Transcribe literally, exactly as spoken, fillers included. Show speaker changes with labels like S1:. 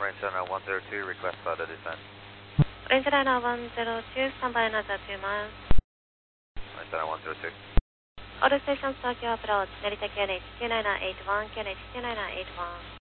S1: Orange Liner one zero two, request further descent.
S2: Orange Liner one zero two, stand by another two miles.
S1: Orange Liner one zero two.
S2: All stations Tokyo approach, Narita Q N H two nine eight one, Q N H two nine eight one.